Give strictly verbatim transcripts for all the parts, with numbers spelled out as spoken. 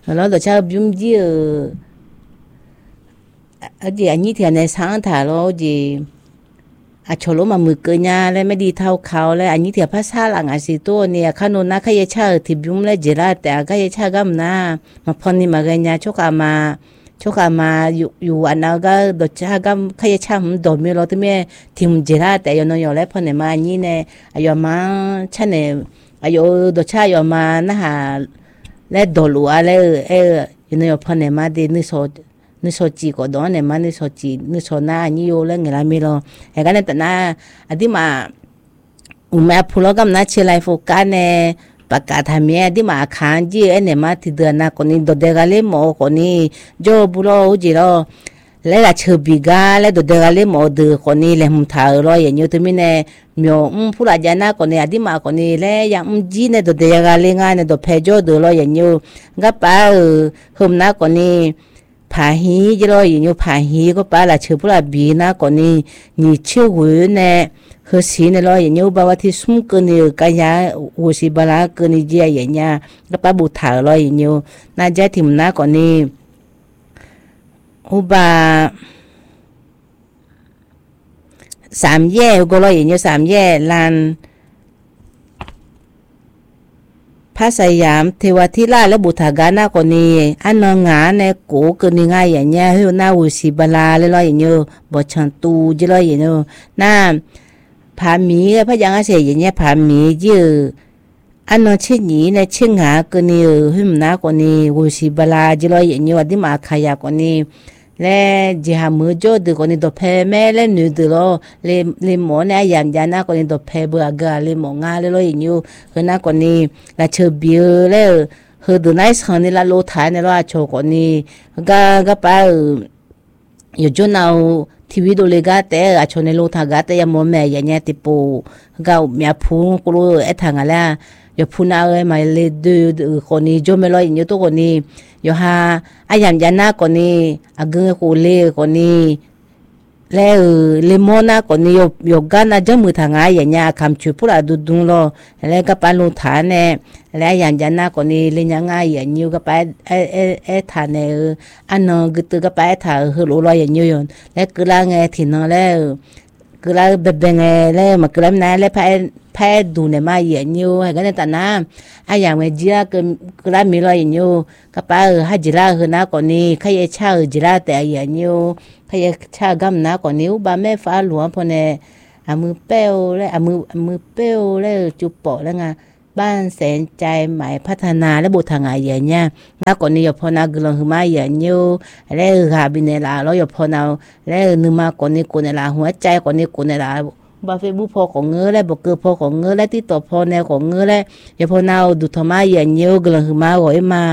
nó đó cha bún gì ở gì anh như thế này sáng thả lo gì à cho lo mà mực cơ nhàเลยไม่ดีเท่าเขาเลยอันนี้เถียภาษาหลังอาศิตัวเนี่ยขนมน่าขยชาที่บุ้มเลยเจราแต่ขยชากัมนะมาพอนี่มาเกณฑ์ชกอามาชกอามาอยู่อยู่อันนั้นก็ดชากัมขยชามันโดนมีเราที่ไม่ทีมเจราแต่ยอนยอเลยพอเนี่ยมาอันนี้เนี่ยอายมาฉันเนี่ยอายดชายอมานะฮะและโดลัวเลยเออยอนยอพอเนี่ยมาดีนึกโซนึกโซจีก็โดนเนี่ยมานึกโซจีนึกโซน่าอันนี้โยเลยเงี้ยละมีเราไอ้กันเนี่ยแต่น่าอันที่มาอุมาพูดกันนะเชื่อไลฟ์โฟกัสเนี่ยปากกาทำเนี่ยที่มาค้างจีเอ็นเนี่ยมาที่เดือนน่ะคนนี้โดดเดกันเลยหมอคนนี้โจบุโรจีโร่แล้วก็เชื่อบิกาแล้วโดดเดกันเลยหมอดื้อคนนี้เลยมุ่งถ่ายรอยอย่างนี้ที่มีเนี่ยมีอุ้มผู้หลานน่ะคนนี้อันที่มาคนนี้แล้วยังอุ้มจีเนี่ยโดดเดกันเลยงานเนี่ยโดดเพจโจดื้อรอยอย่างนี้ก็ป้าเออหุ่มน่ะคนนี้ผาหีจีโร่อย่างนี้ผาหีก็ป้าละเชื่อผู้หลานบีน่ะคนนี้นี่เชื่อหัวเนี่ยคือสิ่งนั้นเราอย่างนี้บ่าวที่สุ่มกันนี่กันยาอุสิบลากันนี่เจียอย่างเงี้ยก็ป้าบุตรถ่ายเราอย่างนี้น่าจะถิ่มน่ะคนนี้อุบาสามแย่ก็เราอย่างนี้สามแย่ลานพระสยามเทวทิราชและบุตรกาหน้าคนนี้อันนองาในกูกันนี่ง่ายอย่างเงี้ยให้หน้าอุสิบลาเลยเราอย่างนี้บ่ชันตูจีเราอย่างนี้น่าผามีพระยังอาศัยอย่างเงี้ยผามีเยอะอันนั้นเช่นนี้ในเช่นหากันนี่หุ่มน้าคนนี้อุสิบลาจีเราอย่างนี้วันที่มาขยะคนนี้และจิหามือโจดคนนี้ตัวเพแม่และหนูตัวเราเลยเลยหมอเนี่ยยามยาน้าคนนี้ตัวเพเบื่อเกเลยหมองาเลยเราอย่างนี้คือน้าคนนี้ละเชื่อเบี้ยแล้วคือดูน่าสนนี่ละโลทายเนี่ยเราโชว์คนนี้ก็ก็ไปอยู่จนเอาทีวีดูเลยก็แต่อาชนในโลทากาแต่ยังมองแม่อย่างเงี้ยติปูก็มีพูนกูรู้ไอ้ทางอะไรอย่าพูนเอาไอ้มาเลยดูคนนี้จนไม่รออย่างนี้ตัวคนนี้อยู่ฮะไอ้ยามยาน้าคนนี้อาเกงกูเล่คนนี้แล้วเลมอน่าคนนี้อยู่อยู่กันนะจะมือทางไงอย่างเงี้ยคำช่วยพูดอะไรดูดูเราแล้วก็ไปโลทานเนี่ยแล้วยามยาน้าคนนี้เลี้ยงง่ายอย่างนี้ก็ไปไอ้ไอ้ไอ้ทานเนี่ยอันนั้นก็ตัวก็ไปทานคือรู้เราอย่างนี้อยู่แล้วก็ละไงที่นั่นแล้วก็ละเบบไงแล้วมันก็ละนั่นแล้วไปไปดูเนี่ยมาอย่างนี้ให้กันแต่น้ำไอ้อย่างเมื่อจีราก็ก็ละมีเราอย่างนี้ก็ไปให้จีราคือน้าคนนี้ใครจะเช่าจีราแต่อย่างนี้ใครจะเช่ากำน้าคนนี้อุบาแม่ฟ้าหลวงพอเนี่ยอามือเป้วแล้วอามือมือเป้วแล้วจุบปอแล้วไงบ้านแสนใจหมายพัฒนาและบุตรทางอย่างเงี้ยน้าคนนี้อย่าพอนาเกลังคือมาอย่างนี้แล้วหาบินเนลาเราอย่าพอนาแล้วนึกมาคนนี้คนเนลาหัวใจคนนี้คนเนลาบาเฟบุพอของเงื้อและบอกเกือพอของเงื้อและที่ต่อพอแนวของเงื้อและอย่าพอนาดูธรรมะอย่างนี้เกลังคือมาหอยมา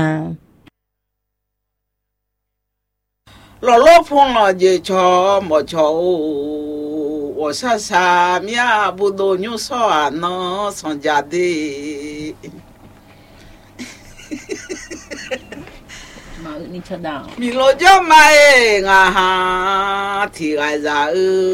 老老碰了就瞧没瞧，我啥啥面不都牛啥呢？上家的。 มาอึนี่ชดาวมีโลจอมาเองอ่ะฮะที่ไอ้จ่าเอ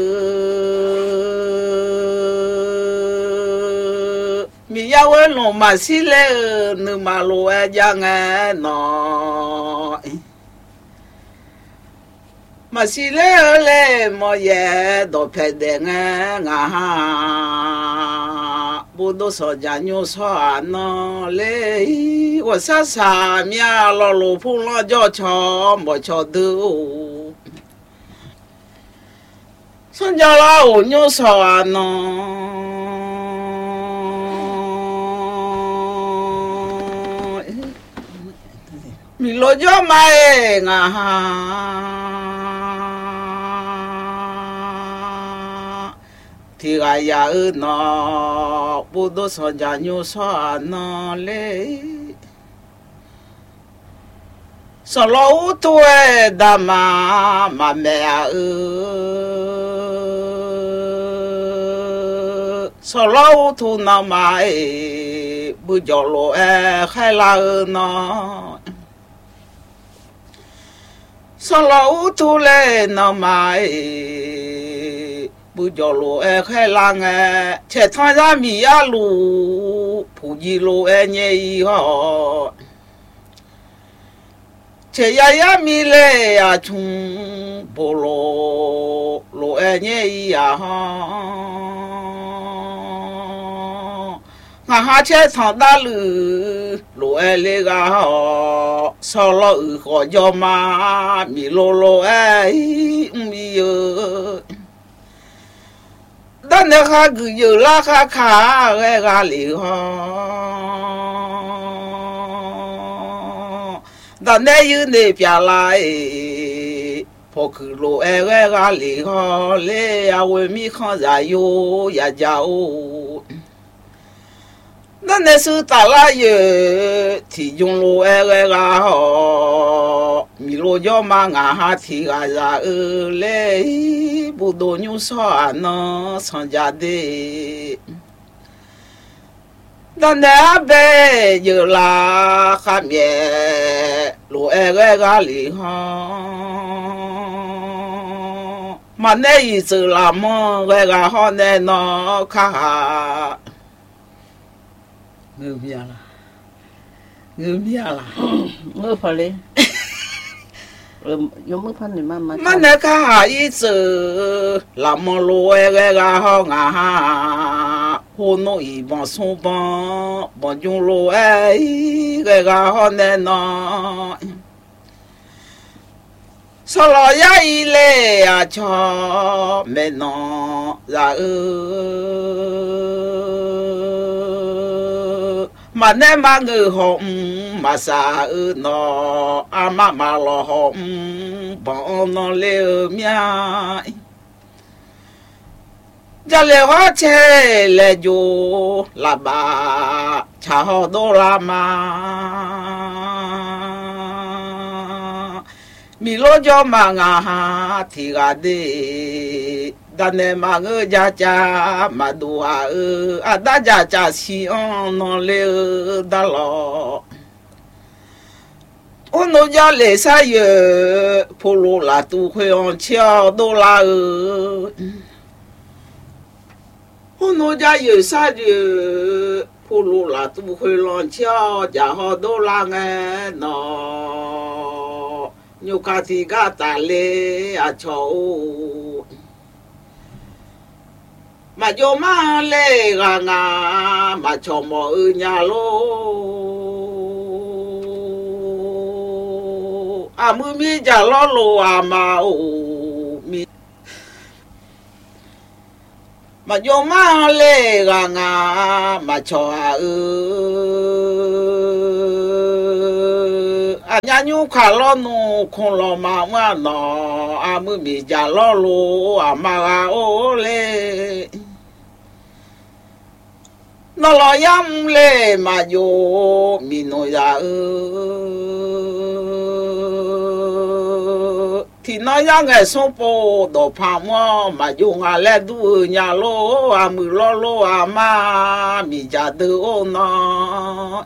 อมียาเวลงมาสิเลนึกมาโลเอจังเอเนาะมาสิเลเลมอเยดอเพเดงงาฮะบุโดสจานุสานเลว่าซาสามีลอลูพูลอจอชอบ่ชอดูสัญญาลาอุญสานมีโลจอมาเองอ่ะที่กายาเออนอบุโดสจานุสานเลยสโลตัวดามามาเมียเออสโลทุนามาเอบุจโลเอใครลาเออนอสโลทุเลนามาเอ不叫路哎，海浪哎，吃汤上米呀路，普吉路哎，你以后， che ya ya mi le a chung bo lo lo e nye ya ha nga ha che thang da lu lo e le ga ha so lo u ko yo ma mi lo lo e mi yo dan ne ha gu yo la kha kha re ga li ha dan ne yu ne pya la e po ku lo e re ga li ha le a we mi khan za yo ya ja o dan ne su ta la ye ti jong lo e re ga ha mi lo yo ma nga ha ti ga za e le bu do nyu so an no san ja de dan ne a be ye la kha mie lo e re ga li ha ma ne yi zu la mo re ga ha ne no kha ngư bia là ngư bia là ngư phải đi rồi dùng mức phân thì mà mà mà nè cả hai chữ làm mò lúa cái cái họ ngà ha hồ nội bằng sông bằng bằng dùng lúa cái cái họ nè nó sau đó ya ile à cho mẹ nó ra mà nè mà người hồng mà sa ư nó à mà mà lo hồng bọn nó leo mía giờ leo hóa chè leo vô là bà cha họ đô la mà mi lo cho mà ngà ha thì gà đi dan ne ma ngơ ja cha ma du a ư a da ja cha si on no le da lo on no ja le sa ye po lo la tu khui on chia do la ư on no ja ye sa ye po lo la tu khui lon chia ja ho do la nghe no nyu ka ti ga ta le a cho mà vô má lê gà ngà mà cho mò ư nhà lô à mư mi chả lo lô à mà ồ mi mà vô má lê gà ngà mà cho à ư à nhà nhu khả lo nụ không lo mà mà nó à mư mi chả lo lô à mà à ô lê nó lo yam le mà vô mi nói ra ư thì nó yang cái số bộ đồ phàm mà vô ngà lẽ du nhà lô à mư lo lô à mà mi cha tư ô nó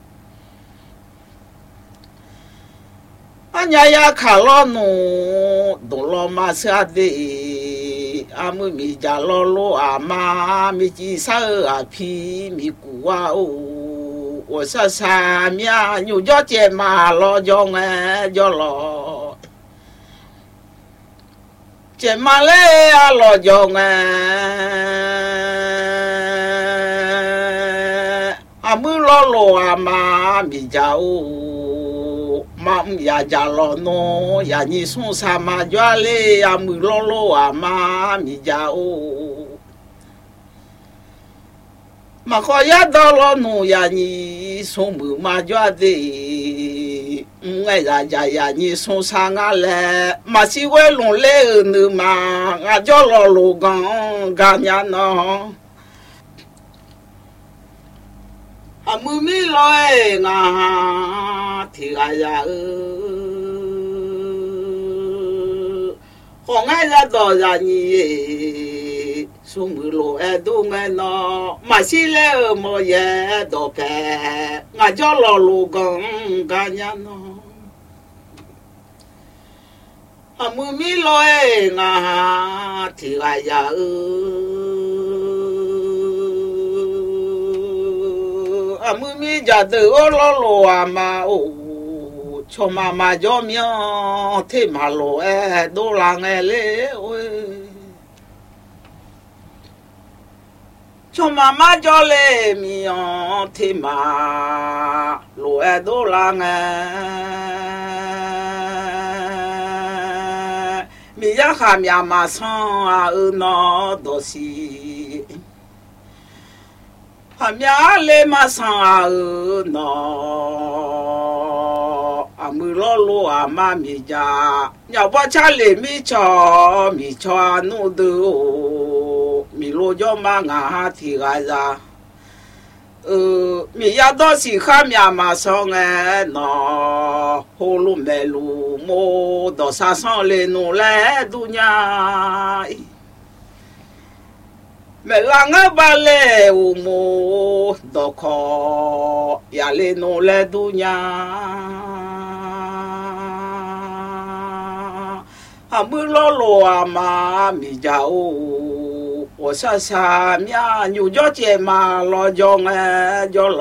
anh ya khả lo nụ đồ lo mà sa đi à mư mi cha lo lô à mà mi chỉ sa à phi mi cụ à ô ô sa sa mi à nhiều gió chè mà lo gió nghe gió lo chè mà lê à lo gió nghe à mư lo lô à mà mi cha ô mà ya cha lo no ya ni sung sa mà gió lê à mư lo lô à mà mi cha ô mà có ya đó lo no ya ni sung mư mà gió đi ngay ra cha ya ni sung sa ngà lê mà si quê long lê nữa mà ngà gió lo lo gang gang nhà nó à mư mi lo e ngà thì ai ra ư có ngay ra đó ra nhỉ xuống mư lo e du nghe nó mà si lê ở mò ye đó pe ngà gió lo lo gang gang nhà nó à mư mi lo e ngà thì ai ra ư à mư mi cha tư ô lo lo à mà ô ชมามาจอมยอเทมาโลเอดูลางเอเลโอ้ยชมามาจอเลมียอเทมาโลเอดูลางเอมียาขามยามาซังอาเอนอดอซีขามยาเลมาซังอาเอนออามือล้อลัวมามีจาอย่าว่าชาเลมีชอมีชอนูดูมีโลยอมางาที่กาจาเออมียาดอสิขามยามาซังเอนอโฮลุเมลูโมดอซาซังเลนูเลดุญาเมลังบาเลอุโมดอคอยาเลนูเลดุญาอามือล้อลัวมามีจาโอ我啥啥呀？牛角节嘛，老叫哎叫老，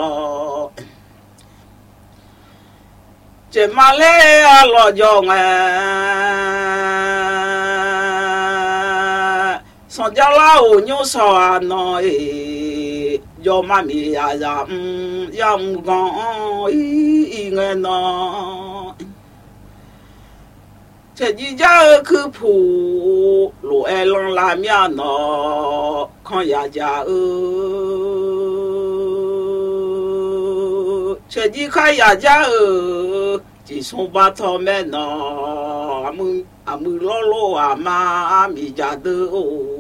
节嘛嘞啊老叫哎，上家老牛少啊喏哎，叫妈咪呀呀嗯呀唔讲伊伊个喏。这一家去铺路爱浪拉面喏，看呀家呃，这一看呀家呃，只送把他们喏，阿姆阿姆老老阿妈阿咪家的哦，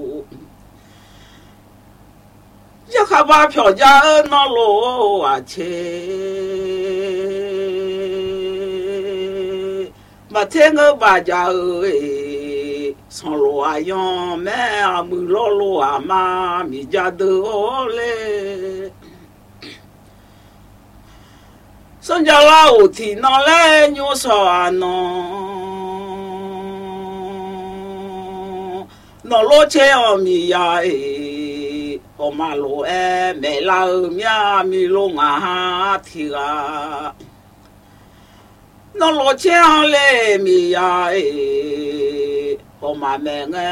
一看把票价那老啊切。มาเทงบาจาเอ้ยสอนลัวยองแม่มือล้อลัวมามีจาเดอเลสัญญาลาวที่นอเลญูสอนนอโลเชอมียาเออมาโลเอเมลาเมียมีลงอาทิกนอโลเชอเลมียาเออมาแมงเอ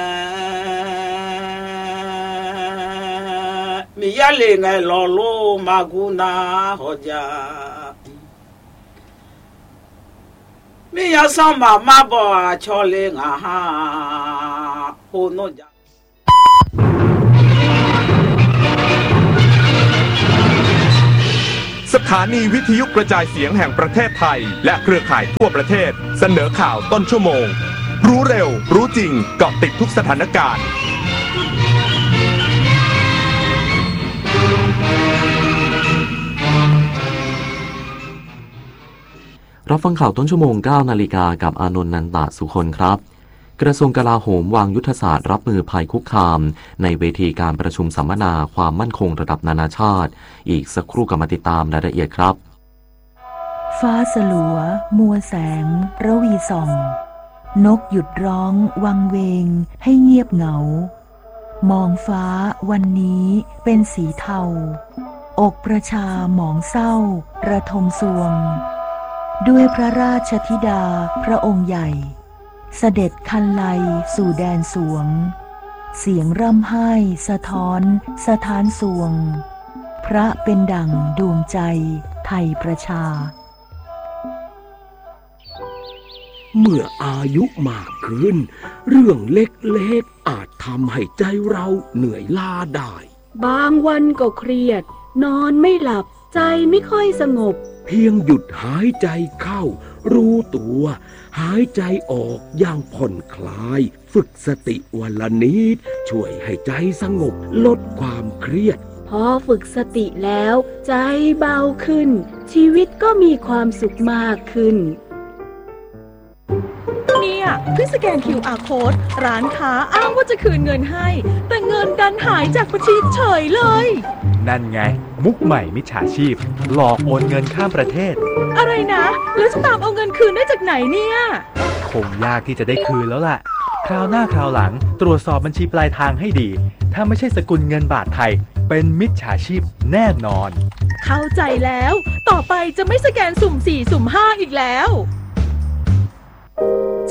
มียาเลงเอลอโลมากุนาฮอจามียาซัมมามาบอชอเลงอาฮาโฮโนจาสถานีวิทยุกระจายเสียงแห่งประเทศไทยและเครือข่ายทั่วประเทศเสนอข่าวต้นชั่วโมงรู้เร็วรู้จริงเกาะติดทุกสถานการณ์รับฟังข่าวต้นชั่วโมง เก้านาฬิกากับอานนท์ นันตะสุคนครับกระทรวงกลาโหมวางยุทธศาสตร์รับมือภัยคุกคามในเวทีการประชุมสัมมนาความมั่นคงระดับนานาชาติอีกสักครู่กลับมาติดตามรายละเอียดครับฟ้าสลัวมัวแสงระวีส่องนกหยุดร้องวังเวงให้เงียบเหงามองฟ้าวันนี้เป็นสีเทาอกประชาหมองเศร้าระทมสวงด้วยพระราชธิดาพระองค์ใหญ่เสด็จคันไลสู่แดนสวงเสียงร่ำไห้สะท้อนสะท้านสวงพระเป็นดั่งดวงใจไทยประชาเมื่ออายุมากขึ้นเรื่องเล็กๆอาจทำให้ใจเราเหนื่อยล้าได้บางวันก็เครียดนอนไม่หลับใจไม่ค่อยสงบเพียงหยุดหายใจเข้ารู้ตัวหายใจออกอย่างผ่อนคลายฝึกสติวันละนิดช่วยให้ใจสงบลดความเครียดพอฝึกสติแล้วใจเบาขึ้นชีวิตก็มีความสุขมากขึ้นเนี่ยเพิ่งสแกน คิว อาร์ Code ร้านค้าอ้างว่าจะคืนเงินให้แต่เงินดันหายจากบัญชีเฉยเลยนั่นไงมุกใหม่มิจฉาชีพหลอกโอนเงินข้ามประเทศอะไรนะแล้วจะตามเอาเงินคืนได้จากไหนเนี่ยคงยากที่จะได้คืนแล้วล่ะคราวหน้าคราวหลังตรวจสอบบัญชีปลายทางให้ดีถ้าไม่ใช่สกุลเงินบาทไทยเป็นมิจฉาชีพแน่นอนเข้าใจแล้วต่อไปจะไม่สแกนสุ่มสี่สุ่มห้าอีกแล้ว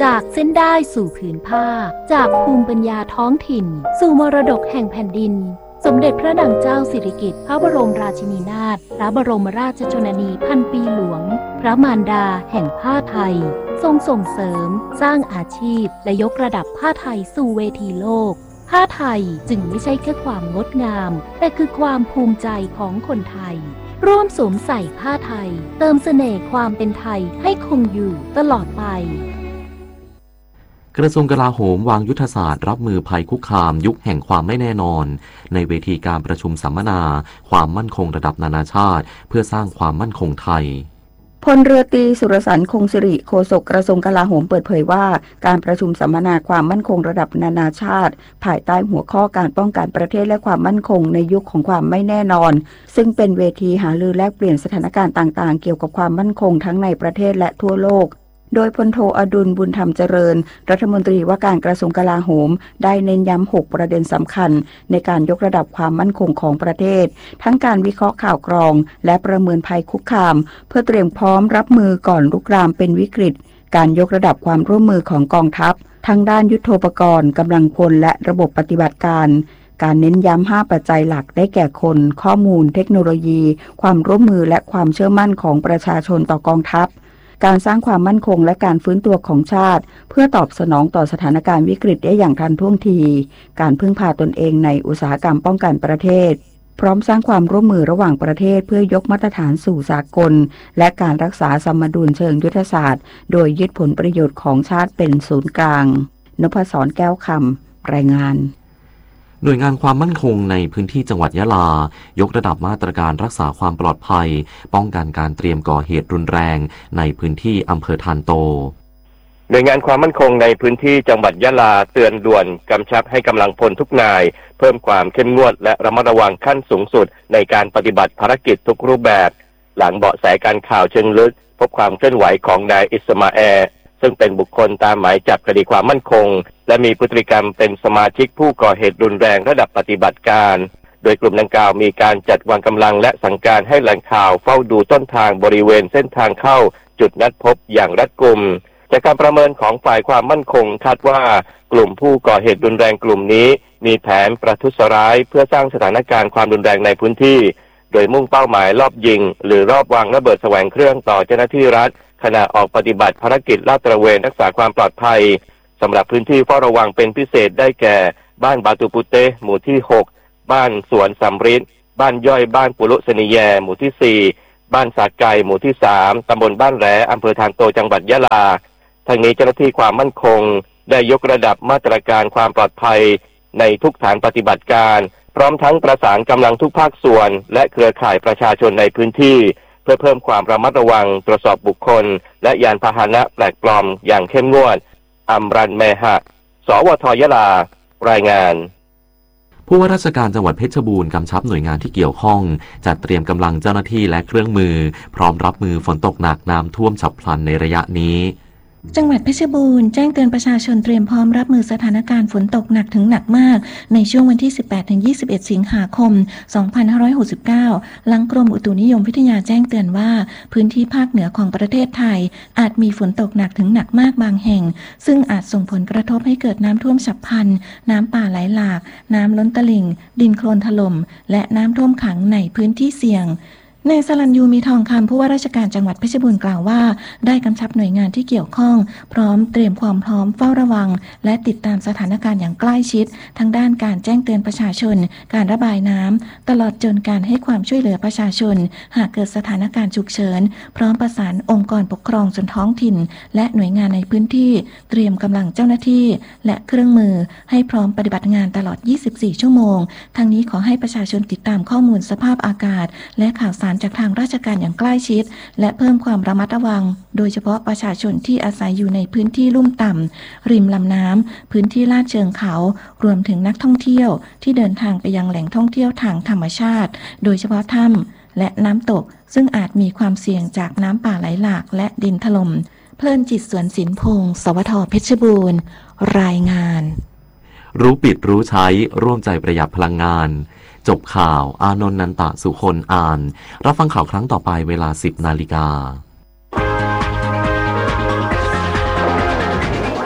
จากเส้นได้สู่ผืนผ้าจากภูมิปัญญาท้องถิ่นสู่มรดกแห่งแผ่นดินสมเด็จพระนางเจ้าสิริกิติ์พระบรมราชินีนาถพระบรมราชชนนีพันปีหลวงพระมารดาแห่งผ้าไทยทรงส่งเสริมสร้างอาชีพและยกระดับผ้าไทยสู่เวทีโลกผ้าไทยจึงไม่ใช่แค่ความงดงามแต่คือความภูมิใจของคนไทยร่วมสวมใส่ผ้าไทยเติมเสน่ห์ความเป็นไทยให้คงอยู่ตลอดไปกระทรวงกลาโหมวางยุทธศาสตร์รับมือภัยคุกคามยุคแห่งความไม่แน่นอนในเวทีการประชุมสัมมนาความมั่นคงระดับนานาชาติเพื่อสร้างความมั่นคงไทยพลเรือตรีสุรสันต์คงสิริโฆษกกระทรวงกลาโหมเปิดเผยว่าการประชุมสัมมนาความมั่นคงระดับนานาชาติภายใต้หัวข้อการป้องกันประเทศและความมั่นคงในยุคของความไม่แน่นอนซึ่งเป็นเวทีหารือแลกเปลี่ยนสถานการณ์ต่างๆเกี่ยวกับความมั่นคงทั้งในประเทศและทั่วโลกโดยพลโทอดุลบุญธรรมเจริญรัฐมนตรีว่าการกระทรวงกลาโหมได้เน้นย้ำหกประเด็นสำคัญในการยกระดับความมั่นคงของประเทศทั้งการวิเคราะห์ข่าวกรองและประเมินภัยคุกคามเพื่อเตรียมพร้อมรับมือก่อนลุกลามเป็นวิกฤตการยกระดับความร่วมมือของกองทัพทั้งด้านยุทโธปกรณ์กำลังพลและระบบปฏิบัติการการเน้นย้ำห้าปัจจัยหลักได้แก่คนข้อมูลเทคโนโลยีความร่วมมือและความเชื่อมั่นของประชาชนต่อกองทัพการสร้างความมั่นคงและการฟื้นตัวของชาติเพื่อตอบสนองต่อสถานการณ์วิกฤตได้อย่างทันท่วงทีการพึ่งพาตนเองในอุตสาหกรรมป้องกันประเทศพร้อมสร้างความร่วมมือระหว่างประเทศเพื่อยกมาตรฐานสู่สากลและการรักษาสมดุลเชิงยุทธศาสตร์โดยยึดผลประโยชน์ของชาติเป็นศูนย์กลางนพศรแก้วคำรายงานหน่วยงานความมั่นคงในพื้นที่จังหวัดยะลายกระดับมาตรการรักษาความปลอดภัยป้องกันการเตรียมก่อเหตุรุนแรงในพื้นที่อำเภอทานโตหน่วยงานความมั่นคงในพื้นที่จังหวัดยะลาเตือนด่วนกำชับให้กำลังพลทุกนายเพิ่มความเข้มงวดและระมัดระวังขั้นสูงสุดในการปฏิบัติภารกิจทุกรูปแบบหลังเบาะแสการข่าวเชิงลึกพบความเคลื่อนไหวของนายอิสมาแอลซึ่งเป็นบุคคลตามหมายจับคดีความมั่นคงและมีพฤติกรรมเป็นสมาชิกผู้ก่อเหตุรุนแรงระดับปฏิบัติการโดยกลุ่มดังกล่าวมีการจัดวางกำลังและสั่งการให้แหล่งข่าวเฝ้าดูต้นทางบริเวณเส้นทางเข้าจุดนัดพบอย่างรัดกุมจากการประเมินของฝ่ายความมั่นคงคาดว่ากลุ่มผู้ก่อเหตุรุนแรงกลุ่มนี้มีแผนประทุษร้ายเพื่อสร้างสถานการณ์ความรุนแรงในพื้นที่โดยมุ่งเป้าหมายรอบยิงหรือรอบวางระเบิดแสวงเครื่องต่อเจ้าหน้าที่รัฐขณะออกปฏิบัติภารกิจลาดตระเวนรักษาความปลอดภัยสำหรับพื้นที่เฝ้าระวังเป็นพิเศษได้แก่บ้านบาตูปุเตหมู่ที่หกบ้านสวนสำริดบ้านย่อยบ้านปุรุษณีแยหมู่ที่สี่บ้านสาไก่หมู่ที่สามตำบลบ้านแหลอำเภอทางโตจังหวัดยะลาทั้งนี้เจ้าหน้าที่ความมั่นคงได้ยกระดับมาตรการความปลอดภัยในทุกฐานปฏิบัติการพร้อมทั้งประสานกำลังทุกภาคส่วนและเครือข่ายประชาชนในพื้นที่เพื่อเพิ่มความระมัดระวังตรวจสอบบุคคลและยานพาหนะแปลกปลอมอย่างเข้มงวดอัมรันเมหะสวทยะลารายงานผู้ว่าราชการจังหวัดเพชรบูรณ์กำชับหน่วยงานที่เกี่ยวข้องจัดเตรียมกำลังเจ้าหน้าที่และเครื่องมือพร้อมรับมือฝนตกหนักน้ำท่วมฉับพลันในระยะนี้จังหวัดเพชรบูรณ์แจ้งเตือนประชาชนเตรียมพร้อมรับมือสถานการณ์ฝนตกหนักถึงหนักมากในช่วงวันที่ สิบแปดถึงยี่สิบเอ็ด สิงหาคม สองพันห้าร้อยหกสิบเก้า หลังกรมอุตุนิยมวิทยาแจ้งเตือนว่าพื้นที่ภาคเหนือของประเทศไทยอาจมีฝนตกหนักถึงหนักมากบางแห่งซึ่งอาจส่งผลกระทบให้เกิดน้ำท่วมฉับพลันน้ำป่าไหลหลากน้ำล้นตลิ่งดินโคลนถล่มและน้ำท่วมขังในพื้นที่เสี่ยงนายสรัญยูมีทองคำผู้ว่าราชการจังหวัดเพชรบูรณ์กล่าวว่าได้กำชับหน่วยงานที่เกี่ยวข้องพร้อมเตรียมความพร้อมเฝ้าระวังและติดตามสถานการณ์อย่างใกล้ชิดทั้งด้านการแจ้งเตือนประชาชนการระบายน้ำตลอดจนการให้ความช่วยเหลือประชาชนหากเกิดสถานการณ์ฉุกเฉินพร้อมประสานองค์กรปกครองส่วนท้องถิ่นและหน่วยงานในพื้นที่เตรียมกำลังเจ้าหน้าที่และเครื่องมือให้พร้อมปฏิบัติงานตลอดยี่สิบสี่ชั่วโมงทั้งนี้ขอให้ประชาชนติดตามข้อมูลสภาพอากาศและข่าวสารจากทางราชการอย่างใกล้ชิดและเพิ่มความระมัดระวังโดยเฉพาะประชาชนที่อาศัยอยู่ในพื้นที่ลุ่มต่ำริมลำน้ำพื้นที่ลาดเชิงเขารวมถึงนักท่องเที่ยวที่เดินทางไปยังแหล่งท่องเที่ยวทางธรรมชาติโดยเฉพาะถ้ำและน้ำตกซึ่งอาจมีความเสี่ยงจากน้ำป่าไหลหลากและดินถล่มเพลินจิตสวนศิลป์พงศ์สวทเพชรบูรณ์รายงานรู้ปิดรู้ใช้ร่วมใจประหยัดพลังงานจบข่าวอานนท์นันตะสุคนอ่านรับฟังข่าวครั้งต่อไปเวลา สิบนาฬิกา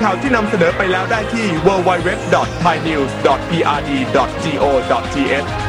ข่าวที่นำเสนอไปแล้วได้ที่ ดับเบิลยู ดับเบิลยู ดับเบิลยู ดอท ไทยนิวส์ ดอท พี อาร์ ดี ดอท จี โอ ดอท ที เอช